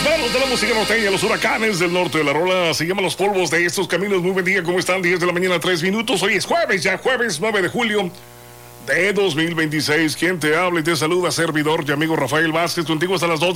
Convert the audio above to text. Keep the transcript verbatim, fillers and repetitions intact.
manos de la música norteña, los huracanes del norte de la rola. Se llaman los polvos de estos caminos. Muy buen día, ¿cómo están? diez de la mañana, tres minutos. Hoy es jueves, ya jueves nueve de julio de dos mil veintiséis. Quien te habla y te saluda, servidor y amigo Rafael Vázquez, contigo hasta las dos